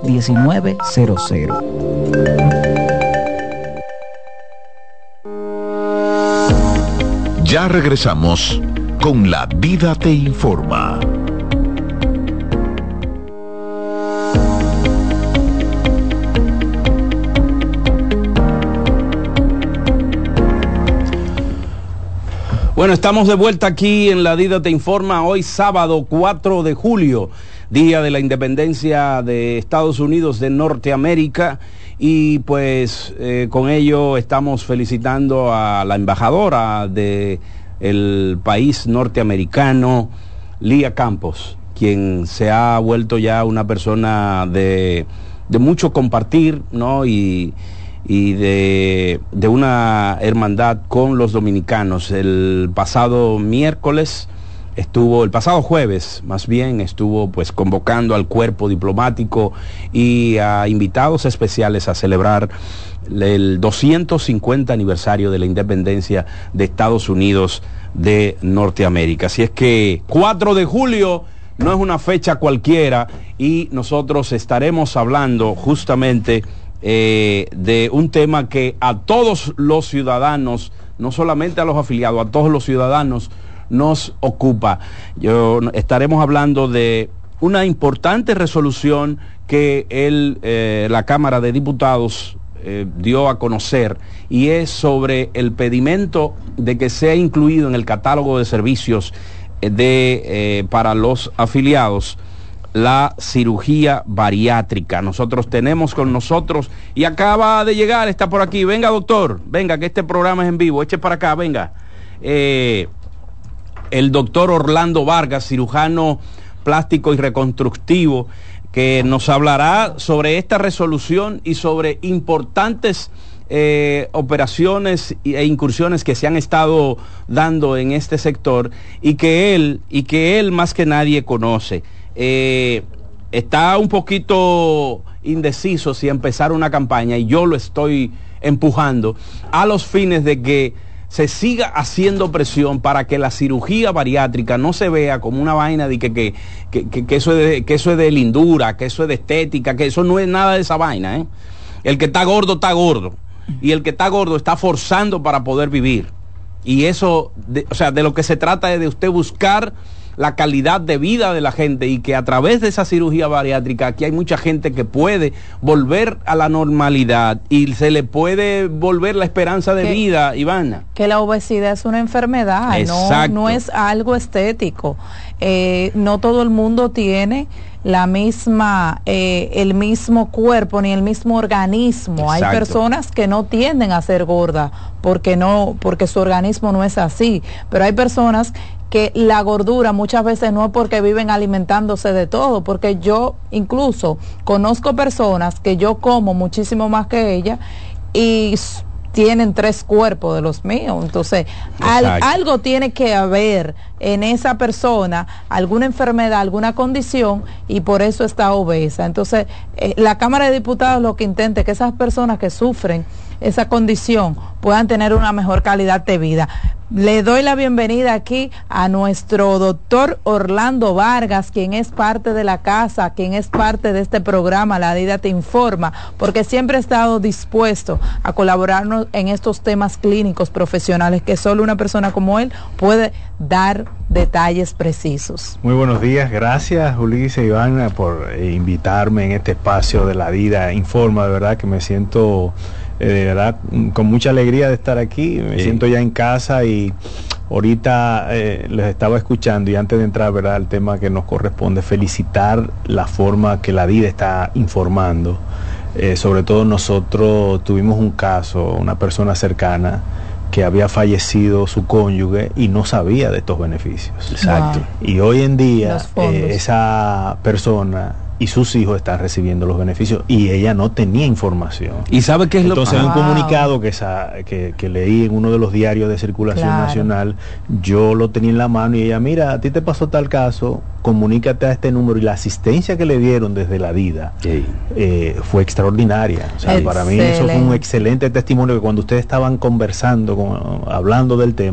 1900. Ya regresamos con La Vida Te Informa. Bueno, estamos de vuelta aquí en La Vida Te Informa, hoy sábado 4 de julio, Día de la Independencia de Estados Unidos de Norteamérica, y pues con ello estamos felicitando a la embajadora del país norteamericano, Lía Campos, quien se ha vuelto ya una persona de mucho compartir, ¿no? Y de una hermandad con los dominicanos. El pasado jueves más bien, estuvo pues convocando al cuerpo diplomático y a invitados especiales a celebrar el 250 aniversario de la independencia de Estados Unidos de Norteamérica. Así es que 4 de julio no es una fecha cualquiera, y nosotros estaremos hablando justamente de un tema que a todos los ciudadanos, no solamente a los afiliados, a todos los ciudadanos nos ocupa. Estaremos hablando de una importante resolución que la Cámara de Diputados dio a conocer, y es sobre el pedimento de que sea incluido en el catálogo de servicios para los afiliados la cirugía bariátrica. Nosotros tenemos con nosotros, y acaba de llegar, está por aquí. Venga, doctor, venga, que este programa es en vivo, eche para acá, venga. El doctor Orlando Vargas, cirujano plástico y reconstructivo, que nos hablará sobre esta resolución y sobre importantes operaciones e incursiones que se han estado dando en este sector, y que él más que nadie conoce. Está un poquito indeciso si empezar una campaña, y yo lo estoy empujando a los fines de que se siga haciendo presión para que la cirugía bariátrica no se vea como una vaina de que eso es de lindura, que eso es de estética, que eso no es nada de esa vaina, ¿eh? El que está gordo, y el que está gordo está forzando para poder vivir, y eso, de lo que se trata es de usted buscar la calidad de vida de la gente, y que a través de esa cirugía bariátrica aquí hay mucha gente que puede volver a la normalidad y se le puede volver la esperanza de vida, Ivana. Que la obesidad es una enfermedad, no es algo estético. No todo el mundo tiene el mismo cuerpo ni el mismo organismo. Exacto. Hay personas que no tienden a ser gordas porque su organismo no es así, pero hay personas que la gordura muchas veces no es porque viven alimentándose de todo, porque yo incluso conozco personas que yo como muchísimo más que ella y tienen 3 cuerpos de los míos. Entonces, algo tiene que haber en esa persona, alguna enfermedad, alguna condición, y por eso está obesa. Entonces, la Cámara de Diputados lo que intenta es que esas personas que sufren esa condición puedan tener una mejor calidad de vida. Le doy la bienvenida aquí a nuestro doctor Orlando Vargas, quien es parte de la casa, quien es parte de este programa, La Vida Te Informa, porque siempre ha estado dispuesto a colaborarnos en estos temas clínicos profesionales que solo una persona como él puede dar detalles precisos. Muy buenos días, gracias Ulises, Ivana, por invitarme en este espacio de La Vida Informa. De verdad que me siento de verdad con mucha alegría de estar aquí, me siento ya en casa, y ahorita les estaba escuchando, y antes de entrar, ¿verdad?, al tema que nos corresponde, felicitar la forma que La Vida está informando. Sobre todo nosotros tuvimos un caso, una persona cercana que había fallecido su cónyuge y no sabía de estos beneficios. Exacto. Wow. Y hoy en día esa persona y sus hijos están recibiendo los beneficios, y ella no tenía información. ¿Y sabe qué es lo que? Entonces, un comunicado que leí en uno de los diarios de circulación nacional, yo lo tenía en la mano, y ella, mira, a ti te pasó tal caso, comunícate a este número, y la asistencia que le dieron desde La Vida fue extraordinaria. O sea, para mí eso fue un excelente testimonio, que cuando ustedes estaban conversando, hablando del tema,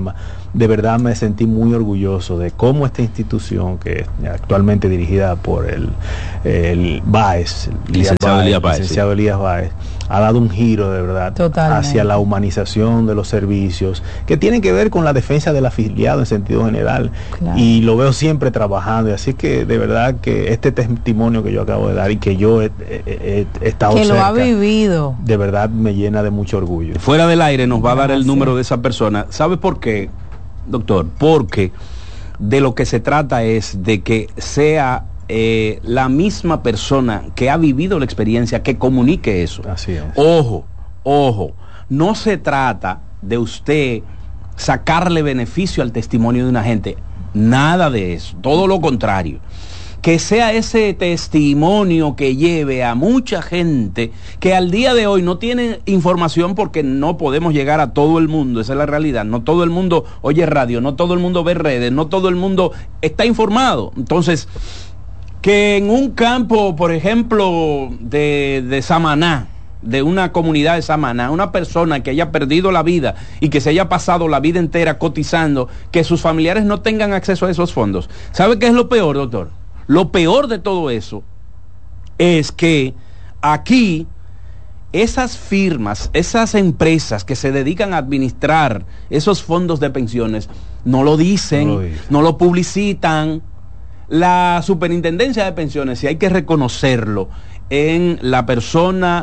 de verdad me sentí muy orgulloso de cómo esta institución, que es actualmente dirigida por el Báez, licenciado Elías Báez, ha dado un giro de verdad hacia la humanización de los servicios que tienen que ver con la defensa del afiliado en sentido general, y lo veo siempre trabajando, y así que de verdad que este testimonio que yo acabo de dar y que yo he estado que cerca, lo ha vivido, de verdad me llena de mucho orgullo. Fuera del aire nos va a dar el número de esa persona. ¿Sabe por qué, doctor? Porque de lo que se trata es de que sea la misma persona que ha vivido la experiencia que comunique eso. Así es. Ojo, no se trata de usted sacarle beneficio al testimonio de una gente, nada de eso, todo lo contrario. Que sea ese testimonio que lleve a mucha gente que al día de hoy no tiene información, porque no podemos llegar a todo el mundo, esa es la realidad. No todo el mundo oye radio, no todo el mundo ve redes, no todo el mundo está informado. Entonces, que en un campo, por ejemplo, de Samaná, de una comunidad de Samaná, una persona que haya perdido la vida y que se haya pasado la vida entera cotizando, que sus familiares no tengan acceso a esos fondos. ¿Sabe qué es lo peor, doctor? Lo peor de todo eso es que aquí esas firmas, esas empresas que se dedican a administrar esos fondos de pensiones, no lo dicen, no lo publicitan. La superintendencia de pensiones, y hay que reconocerlo, en la persona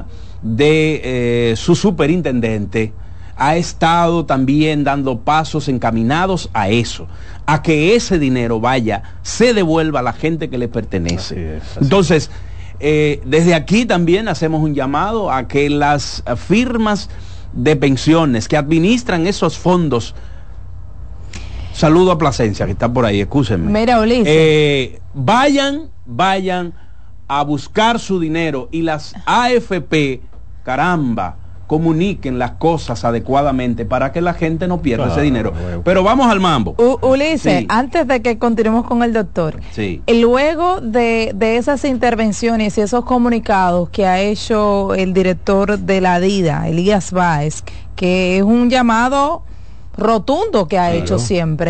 de su superintendente, ha estado también dando pasos encaminados a eso, a que ese dinero se devuelva a la gente que le pertenece. Así es. Entonces, desde aquí también hacemos un llamado a que las firmas de pensiones que administran esos fondos, saludo a Plasencia, que está por ahí, excúsenme. Mira, Ulises. Vayan a buscar su dinero, y las AFP, caramba, comuniquen las cosas adecuadamente para que la gente no pierda ese dinero. Pero vamos al mambo. Ulises, antes de que continuemos con el doctor, luego de esas intervenciones y esos comunicados que ha hecho el director de la DIDA, Elías Báez, que es un llamado rotundo que ha hecho siempre,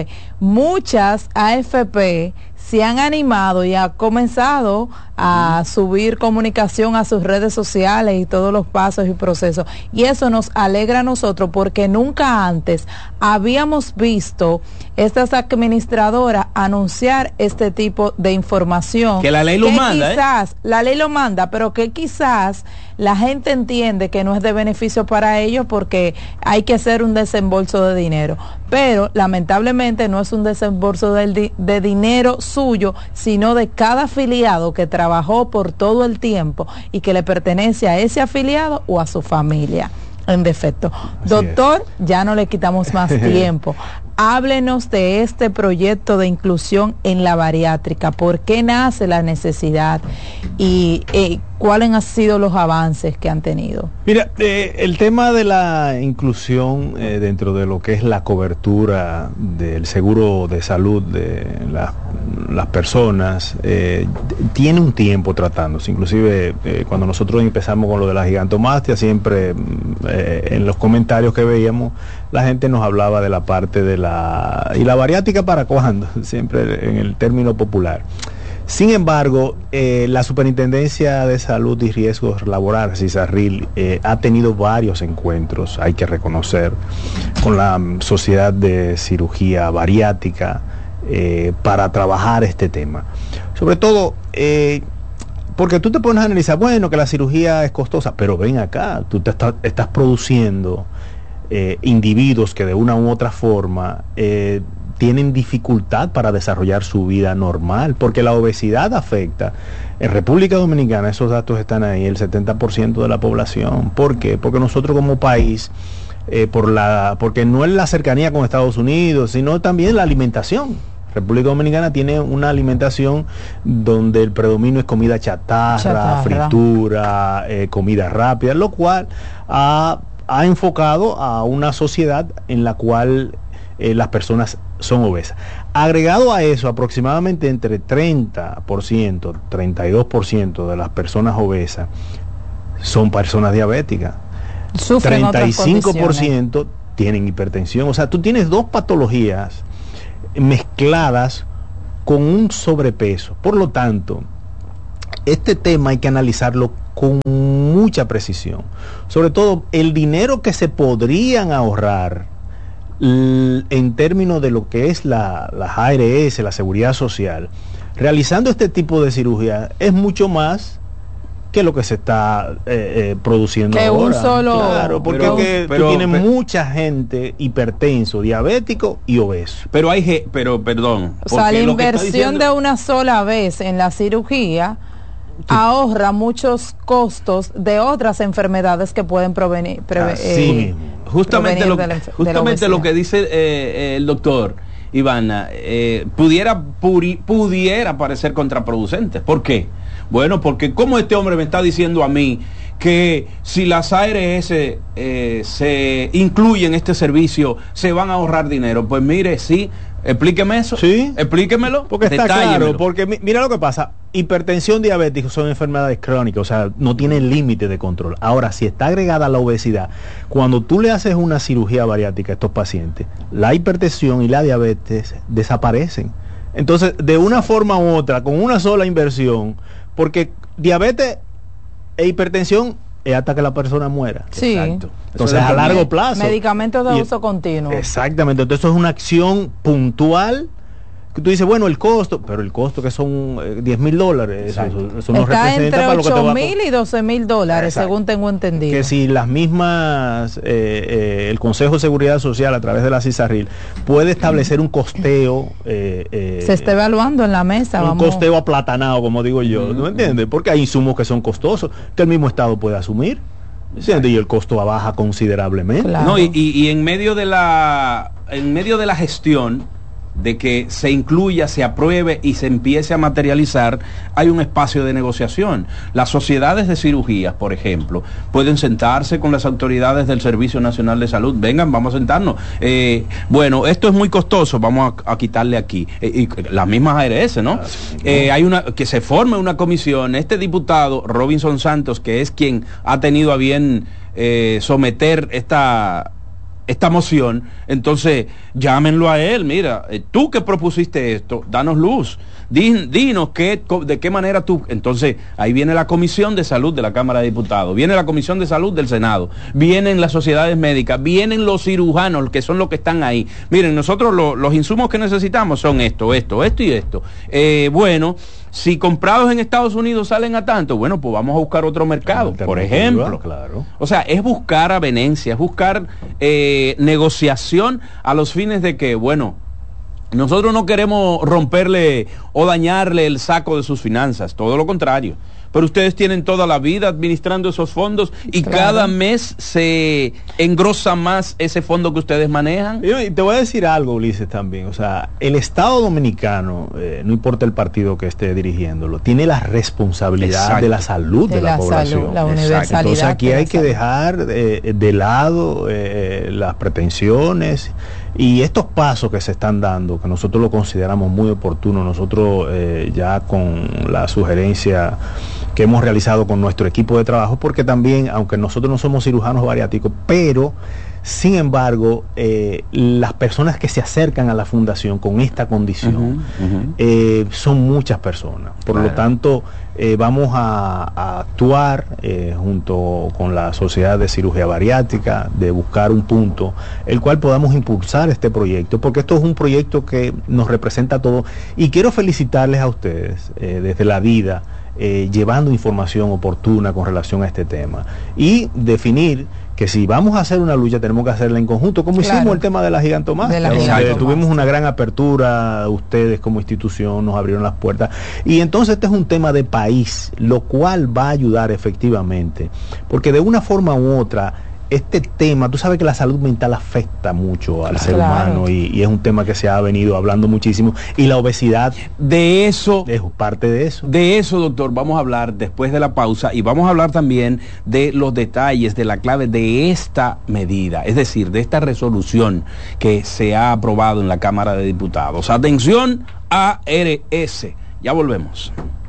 muchas AFP se han animado y ha comenzado a subir comunicación a sus redes sociales y todos los pasos y procesos, y eso nos alegra a nosotros, porque nunca antes habíamos visto estas administradoras anunciar este tipo de información, que la ley lo manda, quizás la ley lo manda, pero que quizás la gente entiende que no es de beneficio para ellos, porque hay que hacer un desembolso de dinero, pero lamentablemente no es un desembolso de dinero suyo, sino de cada afiliado que trabajó por todo el tiempo y que le pertenece a ese afiliado o a su familia. En defecto. Doctor, ya no le quitamos más tiempo. Háblenos de este proyecto de inclusión en la bariátrica. ¿Por qué nace la necesidad? Y ¿cuáles han sido los avances que han tenido? Mira, el tema de la inclusión dentro de lo que es la cobertura del seguro de salud de las personas tiene un tiempo tratándose. Inclusive cuando nosotros empezamos con lo de la gigantomastia, siempre en los comentarios que veíamos, la gente nos hablaba de la parte de ¿y la bariátrica para cuándo? Siempre en el término popular. Sin embargo, la Superintendencia de Salud y Riesgos Laborales, CISARRIL, ha tenido varios encuentros, hay que reconocer, con la Sociedad de Cirugía Bariátrica para trabajar este tema. Sobre todo, porque tú te pones a analizar, bueno, que la cirugía es costosa, pero ven acá, tú estás produciendo individuos que de una u otra forma tienen dificultad para desarrollar su vida normal, porque la obesidad afecta. En República Dominicana, esos datos están ahí, el 70% de la población. ¿Por qué? Porque nosotros como país, porque no es la cercanía con Estados Unidos, sino también la alimentación. República Dominicana tiene una alimentación donde el predominio es comida chatarra. Fritura, comida rápida, lo cual ha enfocado a una sociedad en la cual las personas son obesas. Agregado a eso, aproximadamente entre 30%, 32% de las personas obesas son personas diabéticas. 35% tienen hipertensión. O sea, tú tienes dos patologías mezcladas con un sobrepeso. Por lo tanto, este tema hay que analizarlo con mucha precisión. Sobre todo, el dinero que se podrían ahorrar en términos de lo que es las ARS, la seguridad social, realizando este tipo de cirugía, es mucho más que lo que se está produciendo que ahora. Un solo... Claro, porque tú tienes mucha gente hipertenso, diabético y obeso. Pero perdón. O sea, la inversión de una sola vez en la cirugía ahorra muchos costos de otras enfermedades que pueden provenir. Justamente lo que dice el doctor Ivana, pudiera parecer contraproducente. ¿Por qué? Bueno, porque como este hombre me está diciendo a mí que si las ARS se incluyen en este servicio, se van a ahorrar dinero. Pues mire, sí, explíqueme eso. Sí. Explíquemelo. Porque está claro, porque mira lo que pasa. Hipertensión, diabetes son enfermedades crónicas, o sea, no tienen límite de control. Ahora, si está agregada la obesidad, cuando tú le haces una cirugía bariátrica a estos pacientes, la hipertensión y la diabetes desaparecen. Entonces, de una forma u otra, con una sola inversión, porque diabetes e hipertensión es hasta que la persona muera. Sí. Exacto. Entonces, a largo plazo. Medicamentos de uso continuo. Exactamente. Entonces, eso es una acción puntual. Que tú dices, bueno, el costo, pero el costo que son $10,000, eso no está representa entre para lo que te va a $8,000 y $12,000, según tengo entendido. Que si las mismas, el Consejo de Seguridad Social a través de la CISARRIL puede establecer un costeo. Se está evaluando en la mesa. Un costeo aplatanado, como digo yo, ¿no entiendes? Porque hay insumos que son costosos, que el mismo Estado puede asumir. ¿Entiendes? Y el costo baja considerablemente. Claro. No, y en medio de la gestión de que se incluya, se apruebe y se empiece a materializar, hay un espacio de negociación. Las sociedades de cirugías, por ejemplo, pueden sentarse con las autoridades del Servicio Nacional de Salud. Vengan, vamos a sentarnos. Bueno, esto es muy costoso, vamos a quitarle aquí. Y las mismas ARS, ¿no? Hay que se forme una comisión. Este diputado, Robinson Santos, que es quien ha tenido a bien someter esta moción, entonces llámenlo a él. Mira, tú que propusiste esto, danos luz, dinos de qué manera tú. Entonces ahí viene la Comisión de Salud de la Cámara de Diputados, viene la Comisión de Salud del Senado, vienen las sociedades médicas, vienen los cirujanos, que son los que están ahí. Miren, nosotros los insumos que necesitamos son esto y esto. Bueno, si comprados en Estados Unidos salen a tanto, bueno, pues vamos a buscar otro mercado, por ejemplo. Claro. O sea, es buscar avenencia, es buscar negociación a los fines de que, bueno, nosotros no queremos romperle o dañarle el saco de sus finanzas, todo lo contrario. Pero ustedes tienen toda la vida administrando esos fondos y claro, cada mes se engrosa más ese fondo que ustedes manejan. Y te voy a decir algo, Ulises, también. O sea, el Estado Dominicano, no importa el partido que esté dirigiéndolo, tiene la responsabilidad Exacto. de la salud de la población. Salud, la universalidad. Entonces aquí hay que dejar de lado las pretensiones y estos pasos que se están dando, que nosotros lo consideramos muy oportunos. Nosotros ya con la sugerencia que hemos realizado con nuestro equipo de trabajo, porque también, aunque nosotros no somos cirujanos bariátricos, pero sin embargo, las personas que se acercan a la fundación con esta condición son muchas personas. Por lo tanto, vamos a actuar junto con la Sociedad de Cirugía Bariátrica, de buscar un punto el cual podamos impulsar este proyecto, porque esto es un proyecto que nos representa a todos. Y quiero felicitarles a ustedes desde la vida, llevando información oportuna con relación a este tema y definir que si vamos a hacer una lucha tenemos que hacerla en conjunto, como claro. hicimos el tema de la gigantomastia, donde tuvimos una gran apertura, ustedes como institución nos abrieron las puertas, y entonces este es un tema de país, lo cual va a ayudar efectivamente, porque de una forma u otra este tema, tú sabes que la salud mental afecta mucho al ser humano y es un tema que se ha venido hablando muchísimo, y la obesidad de eso es parte de eso. De eso, doctor, vamos a hablar después de la pausa, y vamos a hablar también de los detalles, de la clave de esta medida, es decir, de esta resolución que se ha aprobado en la Cámara de Diputados. Atención, ARS. Ya volvemos.